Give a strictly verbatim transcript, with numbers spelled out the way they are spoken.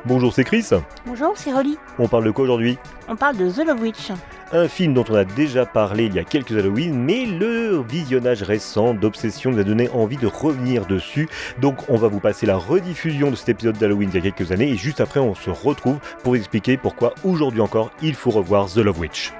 Bonjour, c'est Chris. Bonjour, c'est Rolly. On parle de quoi aujourd'hui ? On parle de The Love Witch. Un film dont on a déjà parlé il y a quelques Halloween, mais le visionnage récent d'Obsession nous a donné envie de revenir dessus. Donc on va vous passer la rediffusion de cet épisode d'Halloween il y a quelques années, et juste après on se retrouve pour vous expliquer pourquoi aujourd'hui encore il faut revoir The Love Witch.